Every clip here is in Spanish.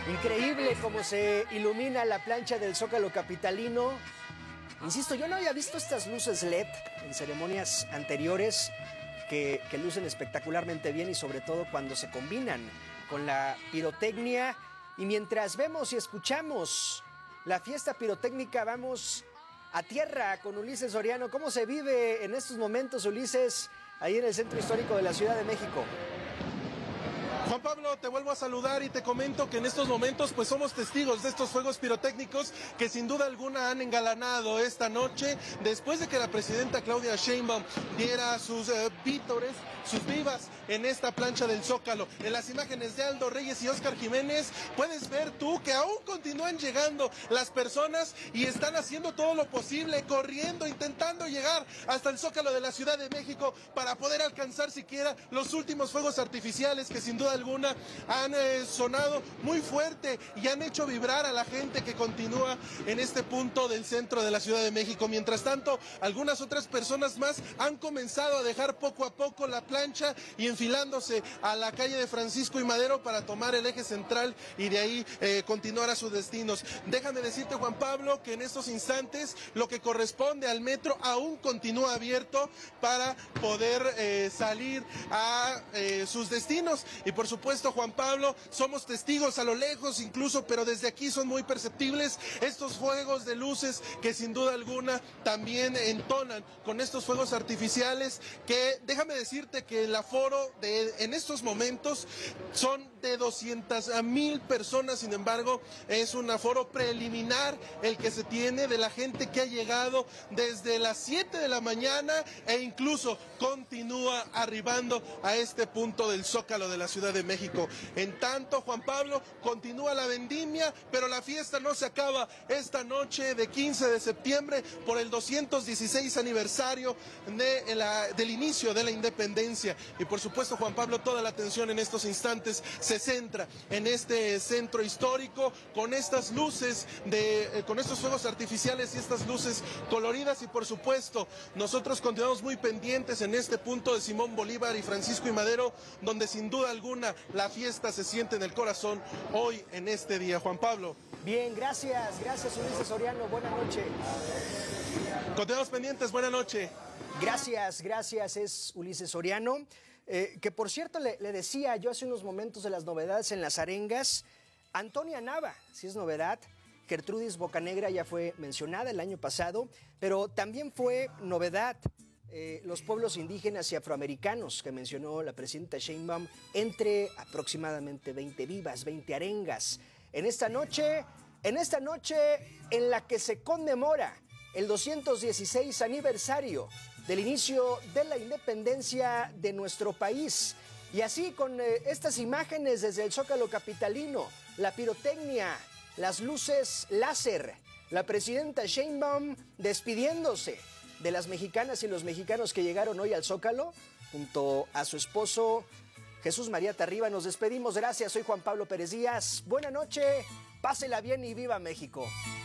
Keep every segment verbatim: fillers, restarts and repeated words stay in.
Increíble cómo se ilumina la plancha del Zócalo capitalino. Insisto, yo no había visto estas luces L E D en ceremonias anteriores que, que lucen espectacularmente bien y sobre todo cuando se combinan con la pirotecnia. Y mientras vemos y escuchamos la fiesta pirotécnica, vamos a tierra con Ulises Soriano. ¿Cómo se vive en estos momentos, Ulises, ahí en el centro histórico de la Ciudad de México? Juan Pablo, te vuelvo a saludar y te comento que en estos momentos pues somos testigos de estos fuegos pirotécnicos que sin duda alguna han engalanado esta noche después de que la presidenta Claudia Sheinbaum diera sus eh, vítores, sus vivas en esta plancha del Zócalo. En las imágenes de Aldo Reyes y Óscar Jiménez puedes ver tú que aún continúan llegando las personas y están haciendo todo lo posible, corriendo, intentando llegar hasta el Zócalo de la Ciudad de México para poder alcanzar siquiera los últimos fuegos artificiales que sin duda alguna han eh, sonado muy fuerte y han hecho vibrar a la gente que continúa en este punto del centro de la Ciudad de México. Mientras tanto, algunas otras personas más han comenzado a dejar poco a poco la plancha y enfilándose a la calle de Francisco y Madero para tomar el eje central y de ahí eh, continuar a sus destinos. Déjame decirte, Juan Pablo, que en estos instantes lo que corresponde al metro aún continúa abierto para poder eh, salir a eh, sus destinos. Y por supuesto, Juan Pablo, somos testigos a lo lejos incluso, pero desde aquí son muy perceptibles estos fuegos de luces que sin duda alguna también entonan con estos fuegos artificiales que, déjame decirte que el aforo de, en estos momentos son de doscientas mil personas, sin embargo, es un aforo preliminar el que se tiene de la gente que ha llegado desde las siete de la mañana e incluso continúa arribando a este punto del Zócalo de la Ciudad de México. En tanto, Juan Pablo, continúa la vendimia, pero la fiesta no se acaba esta noche de quince de septiembre por el doscientos dieciséis aniversario de la, del inicio de la independencia. Y por supuesto, Juan Pablo, toda la atención en estos instantes se centra en este centro histórico con estas luces, de, eh, con estos fuegos artificiales y estas luces coloridas. Y por supuesto, nosotros continuamos muy pendientes en este punto de Simón Bolívar y Francisco y Madero, donde sin duda alguna la fiesta se siente en el corazón hoy en este día. Juan Pablo. Bien, gracias, gracias Ulises Soriano, buena noche. Continuamos pendientes, buena noche. Gracias, gracias, es Ulises Soriano, eh, que por cierto le, le decía yo hace unos momentos de las novedades en las arengas. Antonia Nava, si es novedad. Gertrudis Bocanegra ya fue mencionada el año pasado, pero también fue novedad eh, los pueblos indígenas y afroamericanos que mencionó la presidenta Sheinbaum, entre aproximadamente veinte vivas, veinte arengas. En esta noche, en esta noche en la que se conmemora el doscientos dieciséis aniversario del inicio de la independencia de nuestro país. Y así con eh, estas imágenes desde el Zócalo capitalino, la pirotecnia, las luces láser, la presidenta Sheinbaum despidiéndose de las mexicanas y los mexicanos que llegaron hoy al Zócalo, junto a su esposo Jesús María Tarriba. Nos despedimos, gracias, soy Juan Pablo Pérez Díaz. Buena noche, pásela bien y viva México.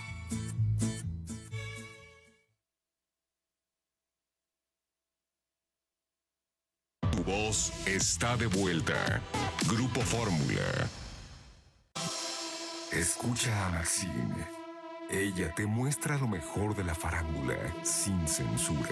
Tu voz está de vuelta. Grupo Fórmula. Escucha a Maxine. Ella te muestra lo mejor de la farándula sin censura.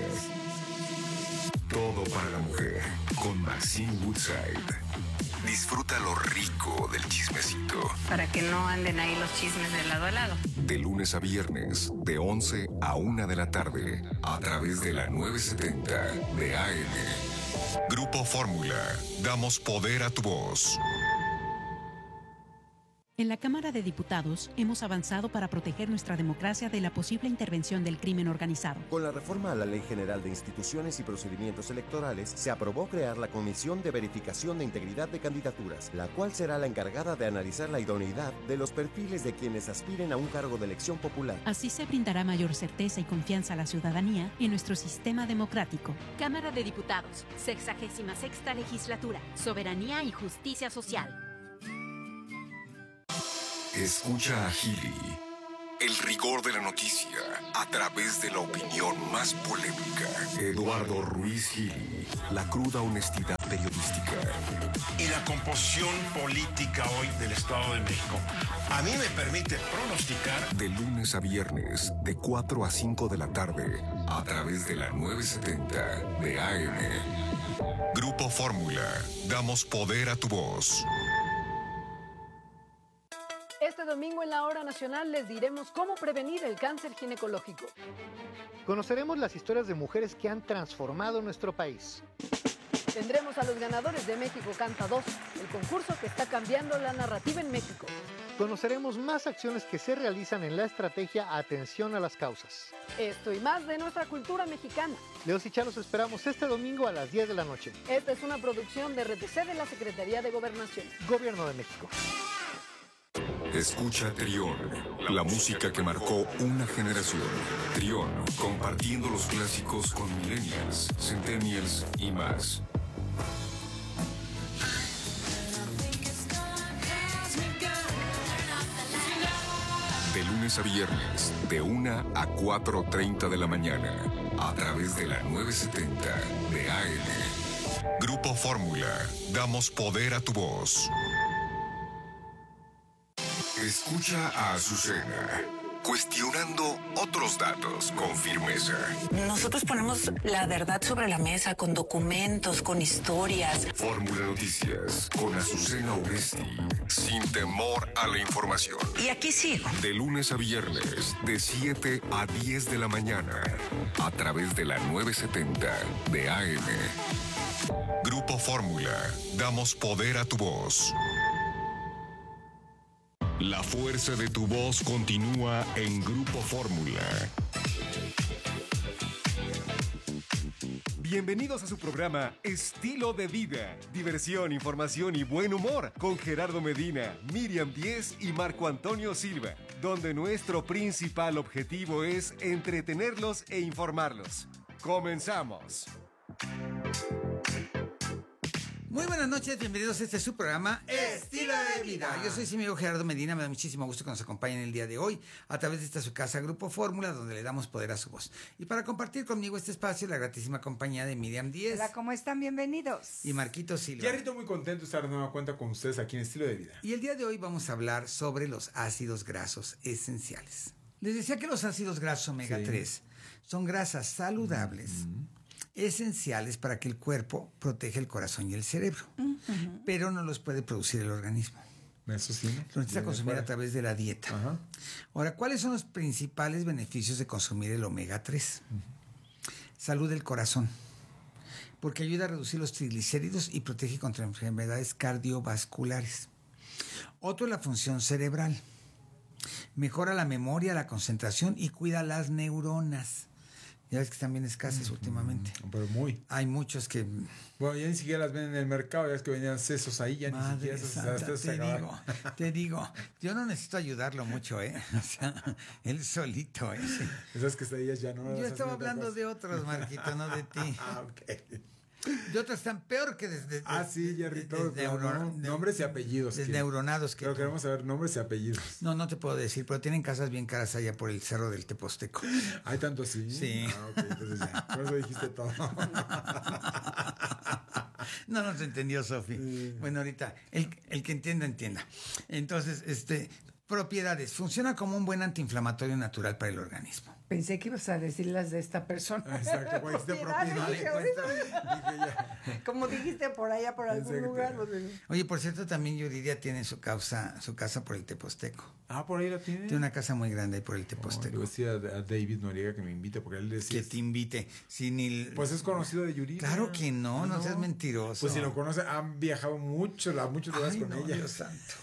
Todo para la mujer con Maxine Woodside. Disfruta lo rico del chismecito. Para que no anden ahí los chismes de lado a lado. De lunes a viernes, de once a una de la tarde, a través de la novecientos setenta de A M. Grupo Fórmula. Damos poder a tu voz. En la Cámara de Diputados hemos avanzado para proteger nuestra democracia de la posible intervención del crimen organizado. Con la reforma a la Ley General de Instituciones y Procedimientos Electorales, se aprobó crear la Comisión de Verificación de Integridad de Candidaturas, la cual será la encargada de analizar la idoneidad de los perfiles de quienes aspiren a un cargo de elección popular. Así se brindará mayor certeza y confianza a la ciudadanía en nuestro sistema democrático. Cámara de Diputados, sexagésima sexta legislatura, Soberanía y Justicia Social. Escucha a Gili, el rigor de la noticia a través de la opinión más polémica. Eduardo Ruiz Gili, la cruda honestidad. periodística. Y la composición política hoy del Estado de México a mí me permite pronosticar. De lunes a viernes, de cuatro a cinco de la tarde, a través de la nueve setenta de A M. Grupo Fórmula, damos poder a tu voz. Este domingo en la Hora Nacional les diremos cómo prevenir el cáncer ginecológico. Conoceremos las historias de mujeres que han transformado nuestro país. Tendremos a los ganadores de México Canta dos, el concurso que está cambiando la narrativa en México. Conoceremos más acciones que se realizan en la estrategia Atención a las Causas. Esto y más de nuestra cultura mexicana. Leos y Chá los esperamos este domingo a las diez de la noche. Esta es una producción de R T C de la Secretaría de Gobernación. Gobierno de México. Escucha Trión, la música que marcó una generación. Trión, compartiendo los clásicos con millennials, centennials y más. De lunes a viernes, de una a cuatro treinta de la mañana, a través de la nueve setenta de A M. Grupo Fórmula, damos poder a tu voz. Escucha a Azucena, cuestionando otros datos con firmeza. Nosotros ponemos la verdad sobre la mesa con documentos, con historias. Fórmula Noticias, con Azucena Oresti, sin temor a la información. Y aquí sigo. De lunes a viernes, de siete a diez de la mañana, a través de la nueve setenta de A M. Grupo Fórmula, damos poder a tu voz. La fuerza de tu voz continúa en Grupo Fórmula. Bienvenidos a su programa Estilo de Vida. Diversión, información y buen humor con Gerardo Medina, Miriam Díez y Marco Antonio Silva, donde nuestro principal objetivo es entretenerlos e informarlos. Comenzamos. Muy buenas noches, bienvenidos a este su programa Estilo de Vida. Yo soy su amigo Gerardo Medina, me da muchísimo gusto que nos acompañen el día de hoy a través de esta su casa Grupo Fórmula, donde le damos poder a su voz. Y para compartir conmigo este espacio, la gratísima compañía de Miriam Díez. Hola, ¿cómo están? Bienvenidos. Y Marquito Silva. Yarrito, muy contento de estar de nueva cuenta con ustedes aquí en Estilo de Vida. Y el día de hoy vamos a hablar sobre los ácidos grasos esenciales. Les decía que los ácidos grasos omega sí. tres son grasas saludables, mm-hmm. esenciales para que el cuerpo proteja el corazón y el cerebro, uh-huh. pero no los puede producir el organismo. Eso sí. Los necesita consumir a través de la dieta. Uh-huh. Ahora, ¿cuáles son los principales beneficios de consumir el omega tres? Uh-huh. Salud del corazón, porque ayuda a reducir los triglicéridos y protege contra enfermedades cardiovasculares. Otro es la función cerebral. Mejora la memoria, la concentración y cuida las neuronas. Ya ves que están bien escasas mm, últimamente. Pero muy. Hay muchos que... Bueno, ya ni siquiera las ven en el mercado. Ya es que venían sesos ahí, ya Madre ni siquiera santa, esas, te digo, te digo, yo no necesito ayudarlo mucho, ¿eh? O sea, él solito, ¿eh? Sí. Esas quesadillas ya no... Yo estaba hablando de otros, Marquito, no de ti. Ah, ok. De otros están peor que desde... Ah, sí, Jerrito. De, de, no, de, nombres y apellidos. Desneuronados. Que pero queremos saber nombres y apellidos. No, no te puedo decir, pero tienen casas bien caras allá por el cerro del Teposteco. ¿Hay tanto así? Sí. Ah, ok, entonces ya. Por eso dijiste todo. No nos entendió, Sofi. Sí. Bueno, ahorita, el, el que entienda, entienda. Entonces, este... Propiedades. Funciona como un buen antiinflamatorio natural para el organismo. Pensé que ibas a decir las de esta persona. Exacto, güey, de propiedades. Como dijiste por allá, por algún Exacto. lugar. Oye, por cierto, también Yuridia tiene su casa, su casa por el Teposteco. Ah, ¿por ahí la tiene? Tiene una casa muy grande ahí por el Teposteco. Oh, le voy a a David Noriega que me invite, porque él decía... Que te invite. Sin el... Pues es conocido de Yuridia. Claro que no, no, no seas mentiroso. Pues si lo conoce, han viajado mucho, a muchos lugares con no, ella. Dios santo.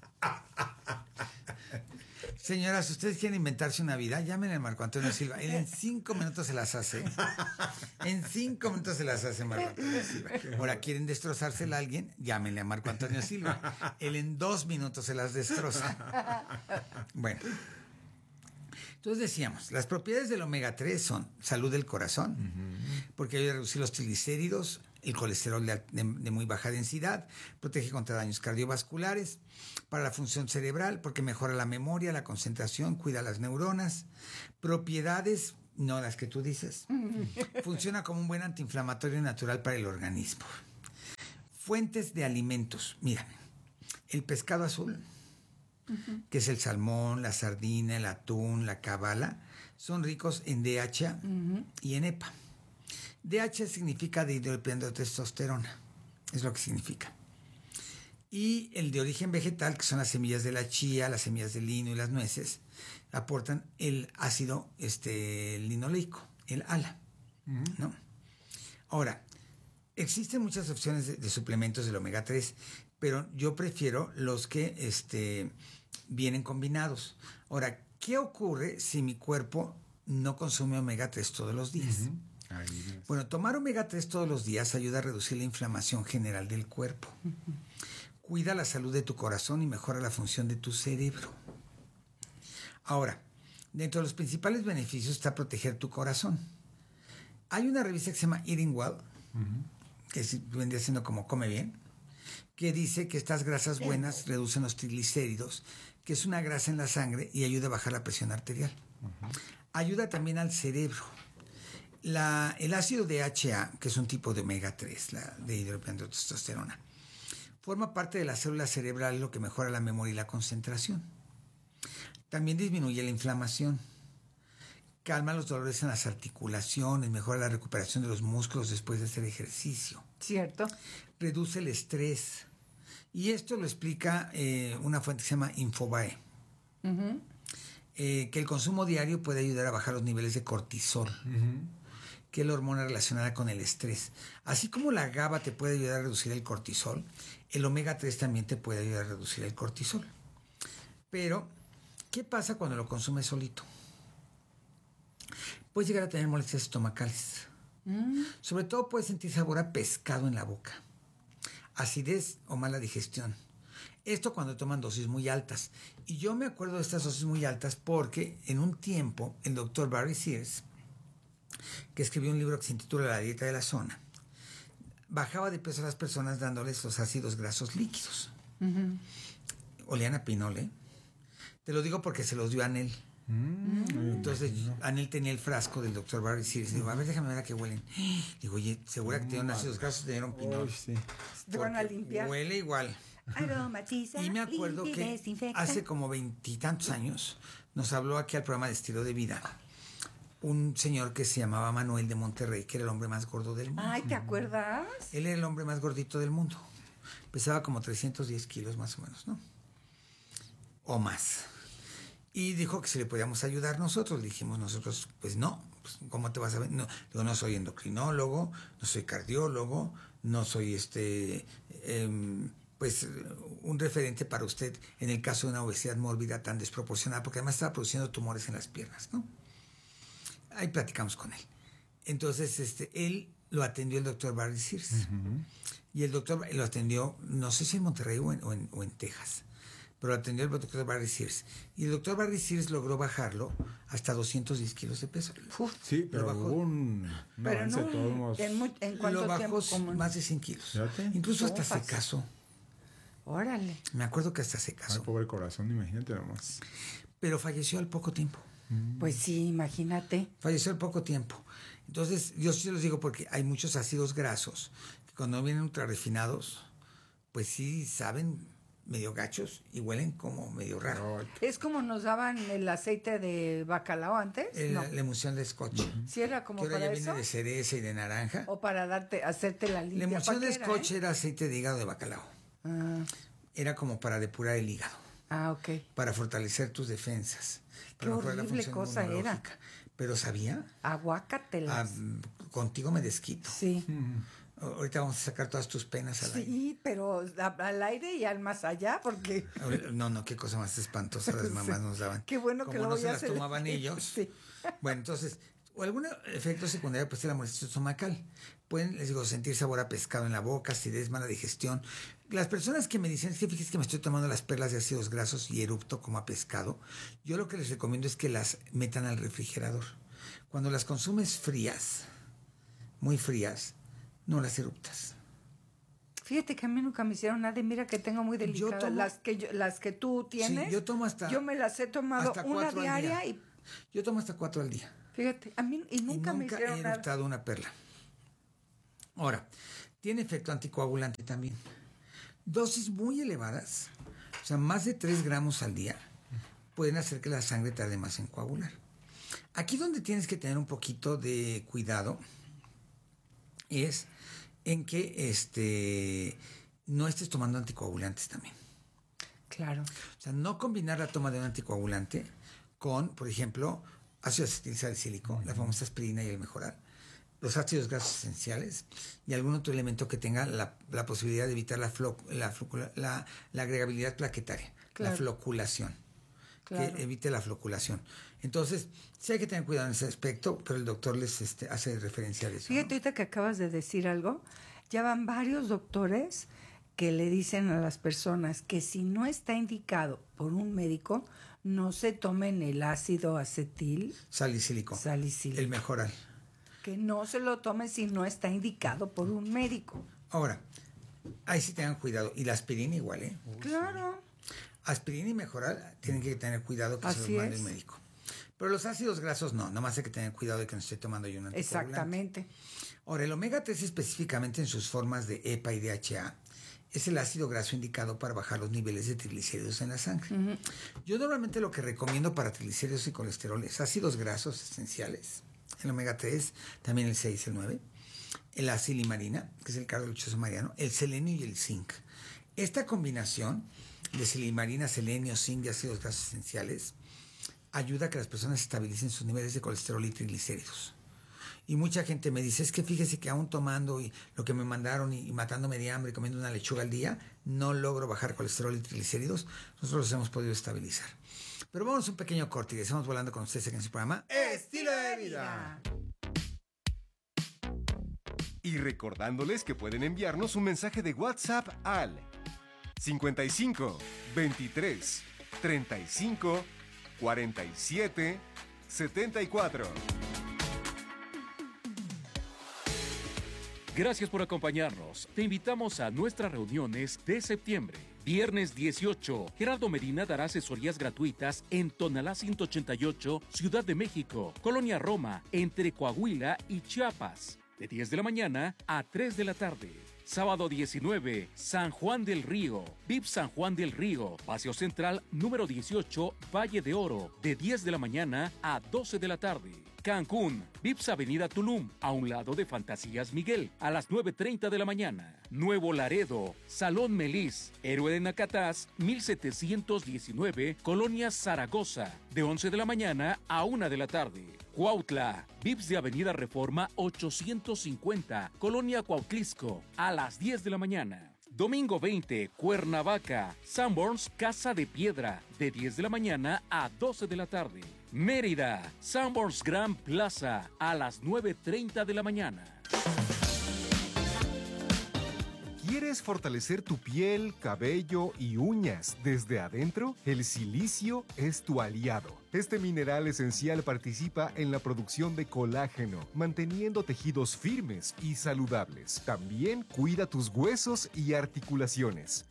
Señoras, si ustedes quieren inventarse una vida, llámenle a Marco Antonio Silva. Él en cinco minutos se las hace. En cinco minutos se las hace Marco Antonio Silva. Ahora, ¿quieren destrozársela a alguien? Llámenle a Marco Antonio Silva. Él en dos minutos se las destroza. Bueno. Entonces decíamos, las propiedades del omega tres son salud del corazón, uh-huh. porque ayuda a reducir los triglicéridos, el colesterol de, de, de muy baja densidad, protege contra daños cardiovasculares, para la función cerebral, porque mejora la memoria, la concentración, cuida las neuronas, propiedades, no las que tú dices, funciona como un buen antiinflamatorio natural para el organismo. Fuentes de alimentos. Mira, el pescado azul, uh-huh. que es el salmón, la sardina, el atún, la cabala, son ricos en D H A uh-huh. y en E P A. D H A significa dihidroepiandrotestosterona, es lo que significa. Y el de origen vegetal, que son las semillas de la chía, las semillas de lino y las nueces, aportan el ácido este, linoleico, el A L A, uh-huh. ¿no? Ahora, existen muchas opciones de, de suplementos del omega tres, pero yo prefiero los que este, vienen combinados. Ahora, ¿qué ocurre si mi cuerpo no consume omega tres todos los días? Uh-huh. Ay, bueno, tomar omega tres todos los días ayuda a reducir la inflamación general del cuerpo. Uh-huh. Cuida la salud de tu corazón y mejora la función de tu cerebro. Ahora, dentro de los principales beneficios está proteger tu corazón. Hay una revista que se llama Eating Well, uh-huh. que vendría siendo como Come Bien, que dice que estas grasas buenas reducen los triglicéridos, que es una grasa en la sangre y ayuda a bajar la presión arterial. Uh-huh. Ayuda también al cerebro. La, el ácido D H A, que es un tipo de omega tres, la de dihidroepiandrotestosterona, forma parte de las células cerebrales, lo que mejora la memoria y la concentración. También disminuye la inflamación, calma los dolores en las articulaciones, mejora la recuperación de los músculos después de hacer ejercicio. Cierto. Reduce el estrés. Y esto lo explica eh, una fuente que se llama Infobae. Uh-huh. Eh, que el consumo diario puede ayudar a bajar los niveles de cortisol, uh-huh. que es la hormona relacionada con el estrés. Así como la GABA te puede ayudar a reducir el cortisol, el omega tres también te puede ayudar a reducir el cortisol. Pero, ¿qué pasa cuando lo consumes solito? Puedes llegar a tener molestias estomacales. Mm. Sobre todo puedes sentir sabor a pescado en la boca, acidez o mala digestión. Esto cuando toman dosis muy altas. Y yo me acuerdo de estas dosis muy altas porque en un tiempo el doctor Barry Sears, que escribió un libro que se intitula La dieta de la zona, bajaba de peso a las personas dándoles los ácidos grasos líquidos. Uh-huh. Olían a pinol, ¿eh? Te lo digo porque se los dio a Anel. Mm, Entonces, no. Anel tenía el frasco del doctor Barry Sears. Digo, a ver, déjame ver a qué huelen. Digo, oye, ¿segura que tienen ácidos grasos? Te dieron pinol. Oh, sí. Te van a limpiar. Huele igual. Aromatiza, y me acuerdo que hace como veintitantos años nos habló aquí al programa de Estilo de Vida un señor que se llamaba Manuel de Monterrey, que era el hombre más gordo del mundo. Ay, ¿te acuerdas? Él era el hombre más gordito del mundo. Pesaba como trescientos diez kilos más o menos, ¿no? O más. Y dijo que si le podíamos ayudar nosotros. Le dijimos nosotros, pues no. Pues, ¿cómo te vas a ver? No, digo, no soy endocrinólogo, no soy cardiólogo, no soy este... Eh, pues un referente para usted en el caso de una obesidad mórbida tan desproporcionada, porque además estaba produciendo tumores en las piernas, ¿no? Ahí platicamos con él. Entonces, este, él lo atendió el doctor Barry Sears. Uh-huh. Y el doctor lo atendió, no sé si en Monterrey o en, o en, o en Texas, pero lo atendió el doctor Barry Sears. Y el doctor Barry Sears logró bajarlo hasta doscientos diez kilos de peso. Uf, sí, pero bajó, hubo un, un pero avance no, de todos modos. ¿En, muy, en cuánto lo bajó tiempo? Como... más de cien kilos. ¿Fíjate? Incluso hasta Opas. se casó. Órale. Me acuerdo que hasta se casó. Ay, pobre corazón, imagínate nomás. Pero falleció al poco tiempo. Pues sí, imagínate. Falleció al poco tiempo. Entonces, yo sí les digo porque hay muchos ácidos grasos que cuando vienen ultra refinados, pues sí saben medio gachos y huelen como medio raro. Es como nos daban el aceite de bacalao antes. El, no. La emulsión de Scotch. Uh-huh. Sí, era como que ahora para ya eso. Viene de cereza y de naranja. O para darte, hacerte la limpia. La emulsión de Scotch era, ¿eh? era aceite de hígado de bacalao. Ah. Era como para depurar el hígado. Ah, ok. Para fortalecer tus defensas. Qué horrible cosa era. Pero ¿sabía? Aguácatelas. Ah, contigo me desquito. Sí. Mm. Ahorita vamos a sacar todas tus penas al sí, aire. Sí, pero al aire y al más allá, porque... No, no, qué cosa más espantosa las mamás sí. nos daban. Qué bueno Como que lo no voy se a las hacer. tomaban ellos. Sí. Bueno, entonces, o algún efecto secundario puede ser la molestia estomacal. Pueden, les digo, sentir sabor a pescado en la boca, acidez, mala digestión. Las personas que me dicen, es que fíjese que me estoy tomando las perlas de ácidos grasos y erupto como a pescado, yo lo que les recomiendo es que las metan al refrigerador. Cuando las consumes frías, muy frías, no las eruptas. Fíjate que a mí nunca me hicieron nada y mira que tengo muy delicadas. Tomo, las, que yo, las que tú tienes, sí, yo tomo hasta... Yo me las he tomado una diaria y... Yo tomo hasta cuatro al día. Fíjate, a mí y nunca, y nunca me hicieron he nada. eruptado una perla. Ahora, tiene efecto anticoagulante también. Dosis muy elevadas, o sea, más de tres gramos al día, pueden hacer que la sangre tarde más en coagular. Aquí donde tienes que tener un poquito de cuidado es en que este, no estés tomando anticoagulantes también. Claro. O sea, no combinar la toma de un anticoagulante con, por ejemplo, ácido acetilsalicílico, uh-huh. la famosa aspirina y el Mejoral, los ácidos grasos esenciales y algún otro elemento que tenga la, la posibilidad de evitar la, flo, la, la, la agregabilidad plaquetaria, claro. la floculación, claro. que evite la floculación. Entonces, sí hay que tener cuidado en ese aspecto, pero el doctor les este, hace referencia a eso. Fíjate, ¿no? Ahorita que acabas de decir algo, ya van varios doctores que le dicen a las personas que si no está indicado por un médico, no se tomen el ácido acetil salicílico, salicílico. el Mejoral. Que no se lo tomen si no está indicado por un médico. Ahora, ahí sí tengan cuidado. Y la aspirina igual, ¿eh? Claro. Aspirina y Mejoral tienen que tener cuidado que Así se los mande el médico. Pero los ácidos grasos no, nomás hay que tener cuidado de que no esté tomando yo un anticoagulante. Exactamente. Ahora, el omega tres específicamente en sus formas de E P A y D H A es el ácido graso indicado para bajar los niveles de triglicéridos en la sangre. Uh-huh. Yo normalmente lo que recomiendo para triglicéridos y colesterol es ácidos grasos esenciales, el omega tres, también el seis, el nueve, la silimarina, que es el carbohidrato mariano, el selenio y el zinc. Esta combinación de silimarina, selenio, zinc y ácidos grasos esenciales ayuda a que las personas estabilicen sus niveles de colesterol y triglicéridos. Y mucha gente me dice, es que fíjese que aún tomando y lo que me mandaron y, y matándome de hambre y comiendo una lechuga al día, no logro bajar colesterol y triglicéridos. Nosotros los hemos podido estabilizar. Pero vamos a un pequeño corte y estamos volando con ustedes aquí en su programa Estilo de Vida. Y recordándoles que pueden enviarnos un mensaje de WhatsApp al cincuenta y cinco, veintitrés, treinta y cinco, cuarenta y siete, setenta y cuatro. Gracias por acompañarnos. Te invitamos a nuestras reuniones de septiembre. Viernes dieciocho, Gerardo Medina dará asesorías gratuitas en Tonalá ciento ochenta y ocho, Ciudad de México, Colonia Roma, entre Coahuila y Chiapas, de diez de la mañana a tres de la tarde. Sábado diecinueve, San Juan del Río, V I P San Juan del Río, Paseo Central número dieciocho, Valle de Oro, de diez de la mañana a doce de la tarde. Cancún, V I P S Avenida Tulum, a un lado de Fantasías Miguel, a las nueve treinta de la mañana. Nuevo Laredo, Salón Melis, Héroe de Nacatás, mil setecientos diecinueve, Colonia Zaragoza, de once de la mañana a una de la tarde. Cuautla, V I P S de Avenida Reforma ochocientos cincuenta, Colonia Cuautlisco, a las diez de la mañana. Domingo veinte, Cuernavaca, Sanborns Casa de Piedra, de diez de la mañana a doce de la tarde. Mérida, Sanborns Grand Plaza, a las nueve treinta de la mañana. ¿Quieres fortalecer tu piel, cabello y uñas desde adentro? El silicio es tu aliado. Este mineral esencial participa en la producción de colágeno, manteniendo tejidos firmes y saludables. También cuida tus huesos y articulaciones.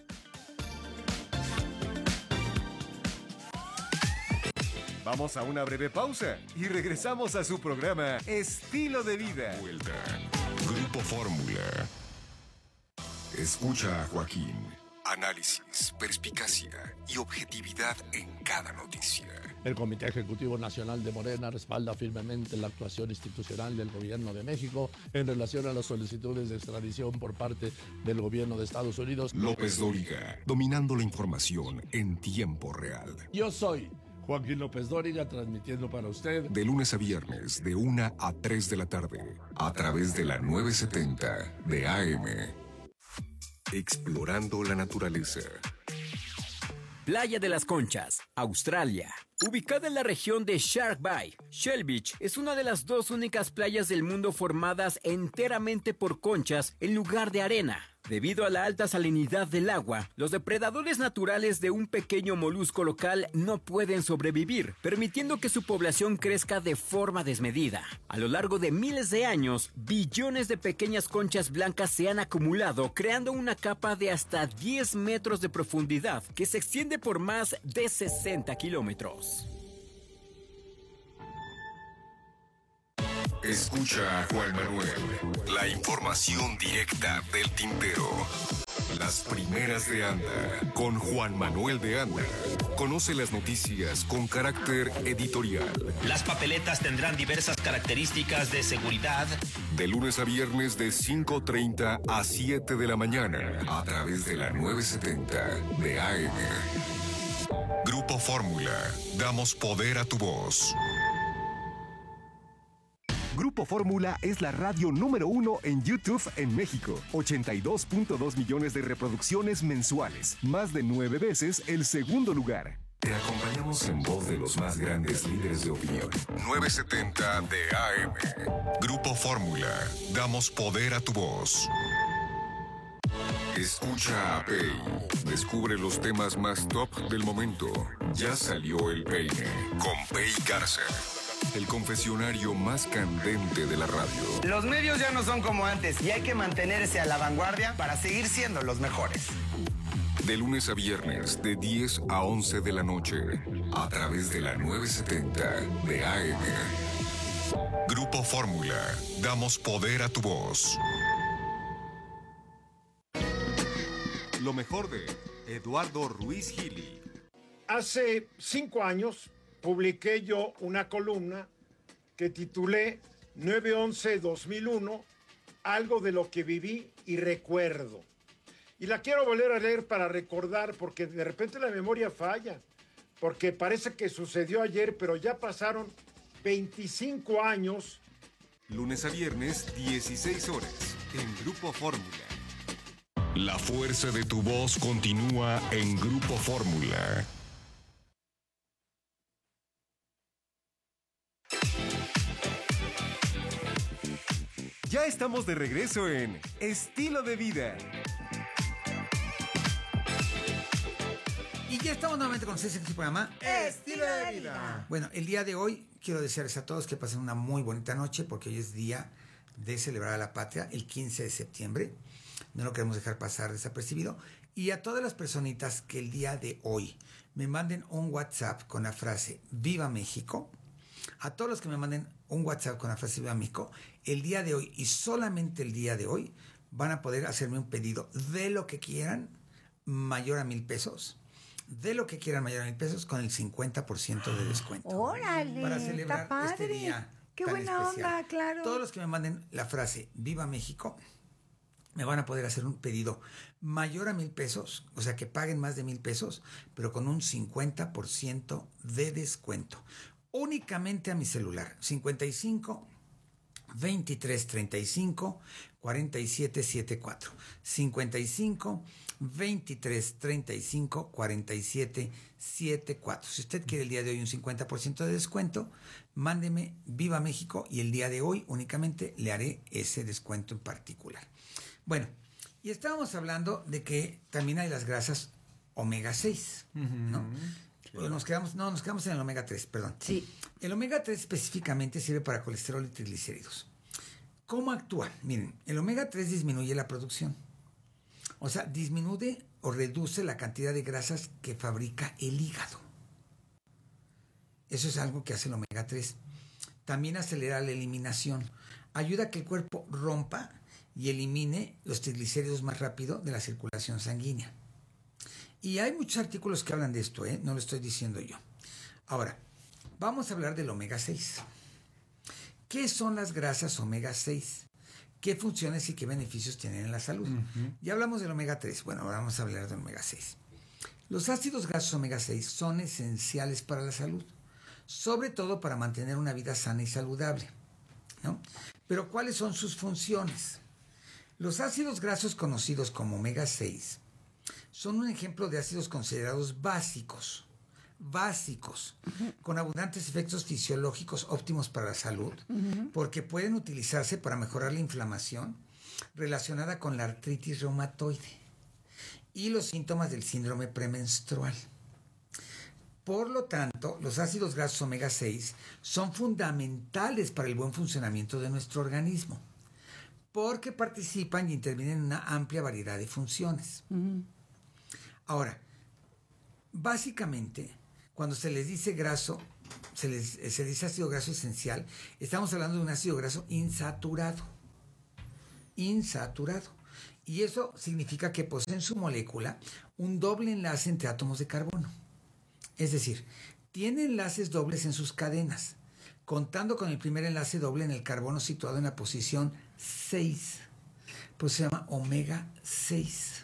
Vamos a una breve pausa y regresamos a su programa Estilo de Vida. Vuelta. Grupo Fórmula. Escucha a Joaquín. Análisis, perspicacia y objetividad en cada noticia. El Comité Ejecutivo Nacional de Morena respalda firmemente la actuación institucional del Gobierno de México en relación a las solicitudes de extradición por parte del Gobierno de Estados Unidos. López Dóriga, dominando la información en tiempo real. Yo soy Joaquín López Dóriga, transmitiendo para usted de lunes a viernes, de una a tres de la tarde, a través de la nueve setenta de A M. Explorando la naturaleza. Playa de las Conchas, Australia. Ubicada en la región de Shark Bay, Shell Beach es una de las dos únicas playas del mundo formadas enteramente por conchas en lugar de arena. Debido a la alta salinidad del agua, los depredadores naturales de un pequeño molusco local no pueden sobrevivir, permitiendo que su población crezca de forma desmedida. A lo largo de miles de años, billones de pequeñas conchas blancas se han acumulado, creando una capa de hasta diez metros de profundidad que se extiende por más de sesenta kilómetros. Escucha a Juan Manuel. La información directa del tintero. Las primeras de Anda. Con Juan Manuel de Anda. Conoce las noticias con carácter editorial. Las papeletas tendrán diversas características de seguridad. De lunes a viernes de cinco treinta a siete de la mañana. A través de la nueve setenta de A M. Grupo Fórmula. Damos poder a tu voz. Grupo Fórmula es la radio número uno en YouTube en México. ochenta y dos punto dos millones de reproducciones mensuales. Más de nueve veces el segundo lugar. Te acompañamos en voz de los más grandes líderes de opinión. nueve setenta de A M. Grupo Fórmula. Damos poder a tu voz. Escucha a Pei. Descubre los temas más top del momento. Ya salió el peine. Con Pei Garza. El confesionario más candente de la radio. Los medios ya no son como antes y hay que mantenerse a la vanguardia para seguir siendo los mejores. De lunes a viernes, de diez a once de la noche, a través de la nueve setenta de A M. Grupo Fórmula. Damos poder a tu voz. Lo mejor de Eduardo Ruiz Gili. Hace cinco años publiqué yo una columna que titulé nueve once dos mil uno, algo de lo que viví y recuerdo. Y la quiero volver a leer para recordar, porque de repente la memoria falla, porque parece que sucedió ayer, pero ya pasaron veinticinco años. Lunes a viernes, dieciséis horas, en Grupo Fórmula. La fuerza de tu voz continúa en Grupo Fórmula. Ya estamos de regreso en Estilo de Vida. Y ya estamos nuevamente con ustedes en este programa Estilo de Vida. Bueno, el día de hoy quiero desearles a todos que pasen una muy bonita noche, porque hoy es día de celebrar a la patria, el quince de septiembre. No lo queremos dejar pasar desapercibido. Y a todas las personitas que el día de hoy me manden un WhatsApp con la frase Viva México, a todos los que me manden un WhatsApp con la frase Viva México, el día de hoy y solamente el día de hoy van a poder hacerme un pedido de lo que quieran mayor a mil pesos. De lo que quieran mayor a mil pesos con el cincuenta por ciento de descuento. ¡Órale! Para celebrar Está padre. este día. ¡Qué tan buena especial. onda, claro! Todos los que me manden la frase Viva México me van a poder hacer un pedido mayor a mil pesos, o sea que paguen más de mil pesos, pero con un cincuenta por ciento de descuento. Únicamente a mi celular, cincuenta y cinco, veintitrés, treinta y cinco, cuarenta y siete setenta y cuatro. cincuenta y cinco, veintitrés, treinta y cinco, cuarenta y siete setenta y cuatro. Si usted quiere el día de hoy un cincuenta por ciento de descuento, mándeme Viva México y el día de hoy únicamente le haré ese descuento en particular. Bueno, y estábamos hablando de que también hay las grasas omega seis, ¿no? Claro. Nos quedamos, no, nos quedamos en el omega tres, perdón. Sí. El omega tres específicamente sirve para colesterol y triglicéridos. ¿Cómo actúa? Miren, el omega tres disminuye la producción. O sea, disminuye o reduce la cantidad de grasas que fabrica el hígado. Eso es algo que hace el omega tres. También acelera la eliminación. Ayuda a que el cuerpo rompa y elimine los triglicéridos más rápido de la circulación sanguínea. Y hay muchos artículos que hablan de esto, ¿eh? No lo estoy diciendo yo. Ahora, vamos a hablar del omega seis. ¿Qué son las grasas omega seis? ¿Qué funciones y qué beneficios tienen en la salud? Uh-huh. Ya hablamos del omega tres. Bueno, ahora vamos a hablar del omega seis. Los ácidos grasos omega seis son esenciales para la salud, sobre todo para mantener una vida sana y saludable, ¿no? Pero ¿cuáles son sus funciones? Los ácidos grasos conocidos como omega seis son un ejemplo de ácidos considerados básicos, básicos, uh-huh. con abundantes efectos fisiológicos óptimos para la salud, uh-huh. porque pueden utilizarse para mejorar la inflamación relacionada con la artritis reumatoide y los síntomas del síndrome premenstrual. Por lo tanto, los ácidos grasos omega seis son fundamentales para el buen funcionamiento de nuestro organismo, porque participan y intervienen en una amplia variedad de funciones. Uh-huh. Ahora, básicamente, cuando se les dice graso se, les, se dice ácido graso esencial, estamos hablando de un ácido graso insaturado. Insaturado. Y eso significa que posee en su molécula un doble enlace entre átomos de carbono. Es decir, tiene enlaces dobles en sus cadenas, contando con el primer enlace doble en el carbono situado en la posición seis. Pues se llama omega seis.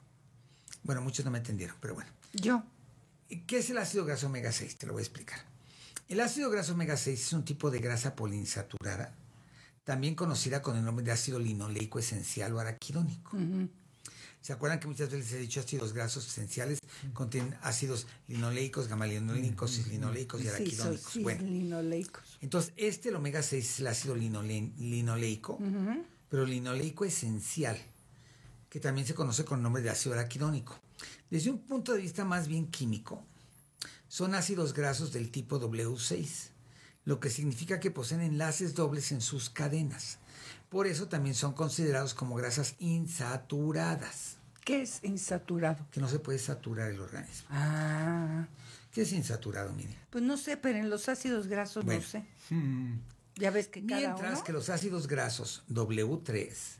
Bueno, muchos no me entendieron, pero bueno. Yo. ¿Qué es el ácido graso omega seis? Te lo voy a explicar. El ácido graso omega seis es un tipo de grasa poliinsaturada, también conocida con el nombre de ácido linoleico esencial o araquidónico. Uh-huh. ¿Se acuerdan que muchas veces he dicho ácidos grasos esenciales uh-huh. contienen ácidos linoleicos, gamma-linoleicos, uh-huh. cis-linoleicos y araquidónicos? Sí, bueno, linoleicos. Entonces, este, el omega seis, es el ácido linole- linoleico, uh-huh. pero linoleico esencial, que también se conoce con el nombre de ácido araquidónico. Desde un punto de vista más bien químico, son ácidos grasos del tipo doble u seis, lo que significa que poseen enlaces dobles en sus cadenas. Por eso también son considerados como grasas insaturadas. ¿Qué es insaturado? Que no se puede saturar el organismo. Ah. ¿Qué es insaturado, Miriam? Pues no sé, pero en los ácidos grasos bueno. no sé. Hmm. Ya ves que cada Mientras uno... que los ácidos grasos doble u tres,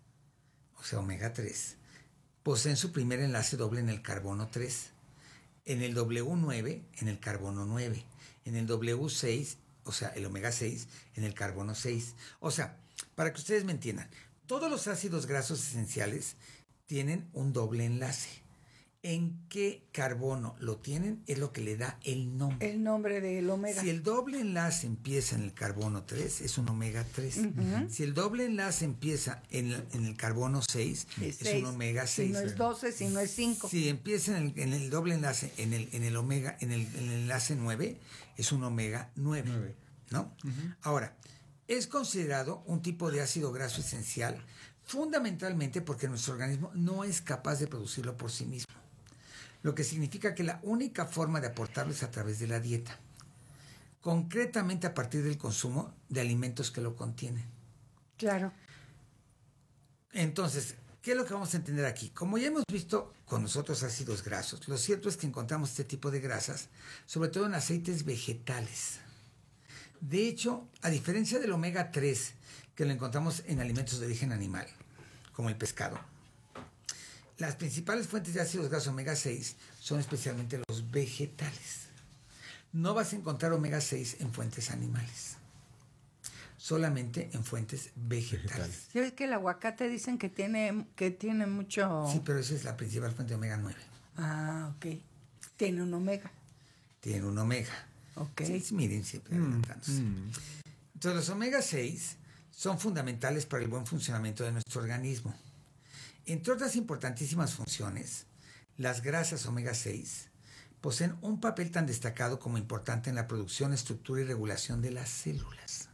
o sea, omega tres, poseen su primer enlace doble en el carbono tres, en el doble u nueve, en el carbono nueve, en el doble u seis, o sea, el omega seis, en el carbono seis. O sea, para que ustedes me entiendan, todos los ácidos grasos esenciales tienen un doble enlace. ¿En qué carbono lo tienen? Es lo que le da el nombre. El nombre del omega. Si el doble enlace empieza en el carbono tres, es un omega tres. Uh-huh. Si el doble enlace empieza en el, en el carbono seis, es, es un omega seis. Si no es doce, si no es cinco. Si empieza en el, en el doble enlace en el, en el omega, en el, en el enlace nueve, es un omega nueve. nueve. ¿No? Uh-huh. Ahora, es considerado un tipo de ácido graso esencial fundamentalmente porque nuestro organismo no es capaz de producirlo por sí mismo. Lo que significa que la única forma de aportarlo es a través de la dieta, concretamente a partir del consumo de alimentos que lo contienen. Claro. Entonces, ¿qué es lo que vamos a entender aquí? Como ya hemos visto con los otros ácidos grasos, lo cierto es que encontramos este tipo de grasas, sobre todo en aceites vegetales. De hecho, a diferencia del omega tres, que lo encontramos en alimentos de origen animal, como el pescado, las principales fuentes de ácidos grasos omega seis son especialmente los vegetales. No vas a encontrar omega seis en fuentes animales, solamente en fuentes vegetales. ¿Ya ves que el aguacate dicen que tiene, que tiene mucho...? Sí, pero esa es la principal fuente de omega nueve. Ah, ok. Tiene un omega. Tiene un omega. Ok. Sí, miren, siempre mm, mm. Entonces, los omega seis son fundamentales para el buen funcionamiento de nuestro organismo. Entre otras importantísimas funciones, las grasas omega seis poseen un papel tan destacado como importante en la producción, estructura y regulación de las células.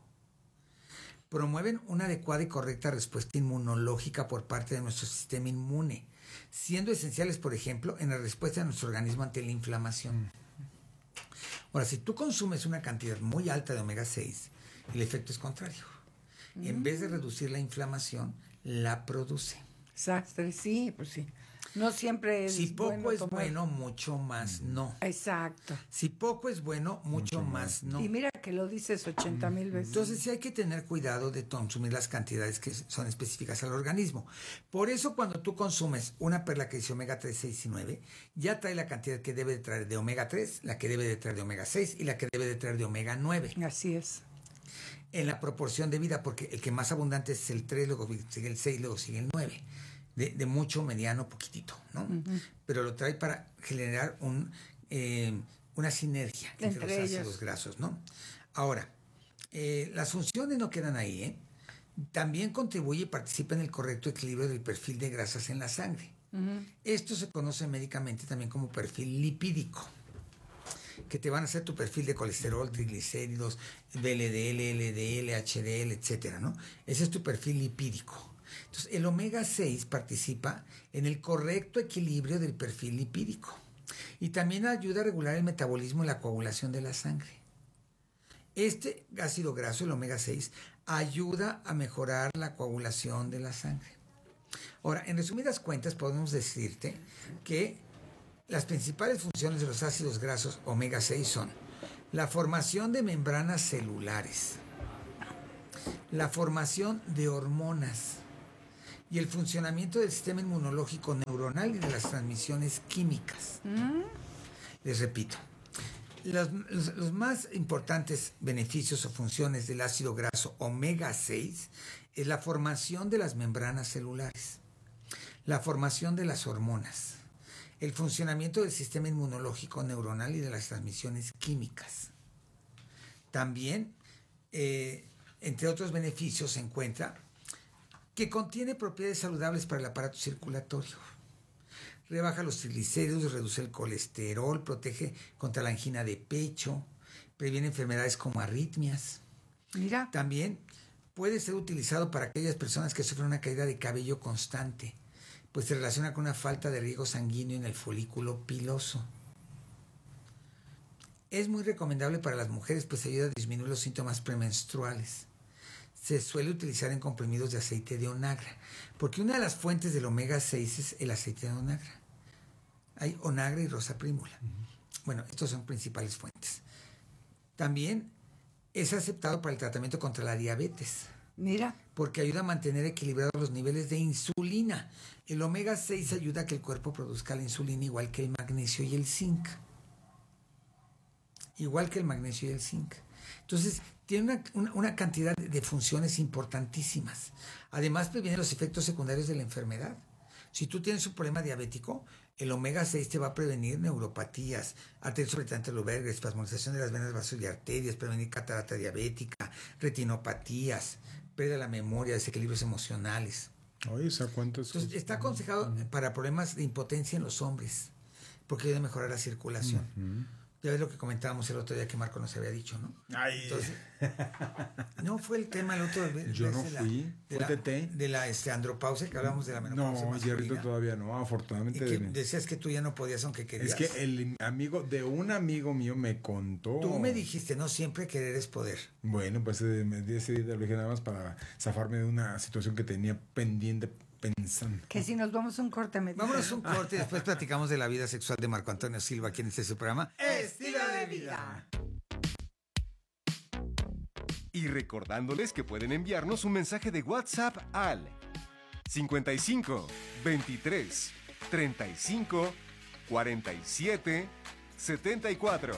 Promueven una adecuada y correcta respuesta inmunológica por parte de nuestro sistema inmune, siendo esenciales, por ejemplo, en la respuesta de nuestro organismo ante la inflamación. Ahora, si tú consumes una cantidad muy alta de omega seis, el efecto es contrario. Mm. En vez de reducir la inflamación, la produce. Exacto, sí, pues sí. No siempre es Si poco bueno es tomar. bueno, mucho más no. Exacto. Si poco es bueno, mucho, mucho más no. Y mira que lo dices ochenta mil veces. Entonces sí hay que tener cuidado de consumir las cantidades que son específicas al organismo. Por eso cuando tú consumes una perla que dice omega tres, seis y nueve, ya trae la cantidad que debe de traer de omega tres, la que debe de traer de omega seis y la que debe de traer de omega nueve. Así es. En la proporción de vida, porque el que más abundante es el tres, luego sigue el seis, luego sigue el nueve. De, de mucho, mediano, poquitito, ¿no? Uh-huh. Pero lo trae para generar un, eh, una sinergia entre, entre los ácidos ellos. grasos, ¿no? Ahora, eh, las funciones no quedan ahí, ¿eh? También contribuye y participa en el correcto equilibrio del perfil de grasas en la sangre. Uh-huh. Esto se conoce médicamente también como perfil lipídico, que te van a hacer tu perfil de colesterol, triglicéridos, V L D L, L D L, H D L, etcétera, ¿no? Ese es tu perfil lipídico. Entonces, el omega seis participa en el correcto equilibrio del perfil lipídico y también ayuda a regular el metabolismo y la coagulación de la sangre. Este ácido graso, el omega seis, ayuda a mejorar la coagulación de la sangre. Ahora, en resumidas cuentas, podemos decirte que las principales funciones de los ácidos grasos omega seis son la formación de membranas celulares, la formación de hormonas y el funcionamiento del sistema inmunológico neuronal y de las transmisiones químicas. ¿Mm? Les repito, los, los, los más importantes beneficios o funciones del ácido graso omega seis es la formación de las membranas celulares, la formación de las hormonas, el funcionamiento del sistema inmunológico neuronal y de las transmisiones químicas. También, eh, entre otros beneficios, se encuentra que contiene propiedades saludables para el aparato circulatorio. Rebaja los triglicéridos, reduce el colesterol, protege contra la angina de pecho, previene enfermedades como arritmias. Mira. También puede ser utilizado para aquellas personas que sufren una caída de cabello constante, pues se relaciona con una falta de riego sanguíneo en el folículo piloso. Es muy recomendable para las mujeres, pues ayuda a disminuir los síntomas premenstruales. Se suele utilizar en comprimidos de aceite de onagra, porque una de las fuentes del omega seis es el aceite de onagra. Hay onagra y rosa prímula. Uh-huh. Bueno, estos son principales fuentes. También es aceptado para el tratamiento contra la diabetes. Mira. Porque ayuda a mantener equilibrados los niveles de insulina. El omega seis ayuda a que el cuerpo produzca la insulina igual que el magnesio y el zinc. Igual que el magnesio y el zinc. Entonces, tiene una, una, una cantidad de funciones importantísimas. Además, previene los efectos secundarios de la enfermedad. Si tú tienes un problema diabético, el omega seis te va a prevenir neuropatías, arteritis sobretantes loberga, espasmodización de las venas, vasos y arterias, prevenir catarata diabética, retinopatías, pérdida de la memoria, desequilibrios emocionales. Oye, ¿sabes cuántos? Entonces, está aconsejado uh-huh. para problemas de impotencia en los hombres, porque ayuda a mejorar la circulación. Uh-huh. Ya ves lo que comentábamos el otro día que Marco nos había dicho, ¿no? Ay. Entonces, no fue el tema el otro día. Yo no fui. De la, de la, de la este, andropausia, que hablábamos de la menopausia. No, Jerrito todavía no, afortunadamente. Y que decías que tú ya no podías aunque querías. Es que el amigo de un amigo mío me contó. Tú me dijiste, no siempre querer es poder. Bueno, pues me decidí de lo nada más para zafarme de una situación que tenía pendiente. Pensando. Que si nos vamos a un corte medio. Vámonos a un corte y después platicamos de la vida sexual de Marco Antonio Silva, aquí en este su programa Estilo de Vida. Y recordándoles que pueden enviarnos un mensaje de WhatsApp al cincuenta y cinco, veintitrés, treinta y cinco, cuarenta y siete, setenta y cuatro.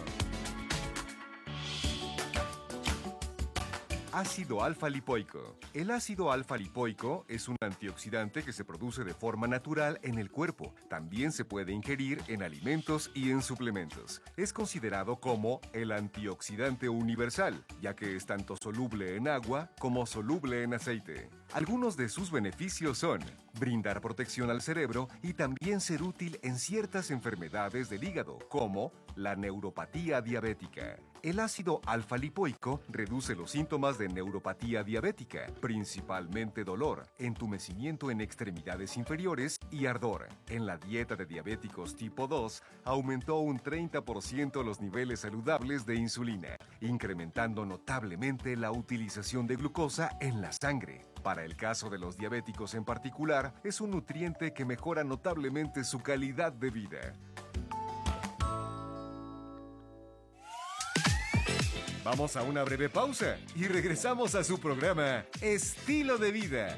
Ácido alfa-lipoico. El ácido alfa-lipoico es un antioxidante que se produce de forma natural en el cuerpo. También se puede ingerir en alimentos y en suplementos. Es considerado como el antioxidante universal, ya que es tanto soluble en agua como soluble en aceite. Algunos de sus beneficios son brindar protección al cerebro y también ser útil en ciertas enfermedades del hígado, como la neuropatía diabética. El ácido alfa-lipoico reduce los síntomas de neuropatía diabética, principalmente dolor, entumecimiento en extremidades inferiores y ardor. En la dieta de diabéticos tipo dos, aumentó un treinta por ciento los niveles saludables de insulina, incrementando notablemente la utilización de glucosa en la sangre. Para el caso de los diabéticos en particular, es un nutriente que mejora notablemente su calidad de vida. Vamos a una breve pausa y regresamos a su programa Estilo de Vida.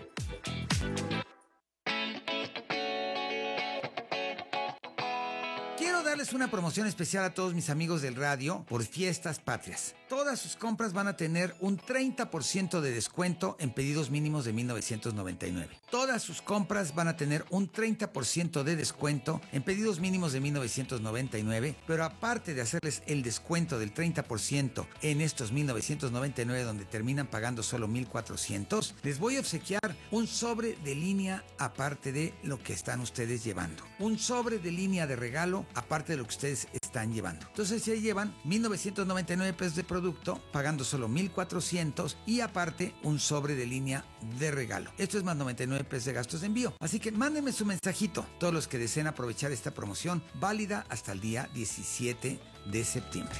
Quiero darles una promoción especial a todos mis amigos del radio por Fiestas Patrias. Todas sus compras van a tener un treinta por ciento de descuento en pedidos mínimos de mil novecientos noventa y nueve. Todas sus compras van a tener un treinta por ciento de descuento en pedidos mínimos de mil novecientos noventa y nueve, pero aparte de hacerles el descuento del treinta por ciento en estos mil novecientos noventa y nueve donde terminan pagando solo mil cuatrocientos, les voy a obsequiar un sobre de línea aparte de lo que están ustedes llevando. Un sobre de línea de regalo aparte de lo que ustedes están llevando. Entonces ya llevan mil novecientos noventa y nueve pesos de producto, pagando solo mil cuatrocientos y aparte un sobre de línea de regalo. Esto es más noventa y nueve pesos de gastos de envío. Así que mándenme su mensajito, todos los que deseen aprovechar esta promoción, válida hasta el día diecisiete de septiembre.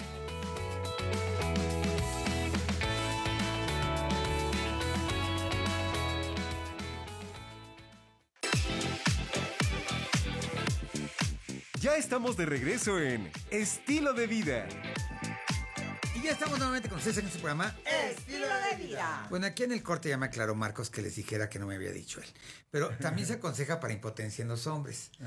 Ya estamos de regreso en Estilo de Vida. Y ya estamos nuevamente con ustedes en este programa Estilo de Vida. Bueno, aquí en el corte ya me aclaró Marcos que les dijera que no me había dicho él. Pero también se aconseja para impotencia en los hombres.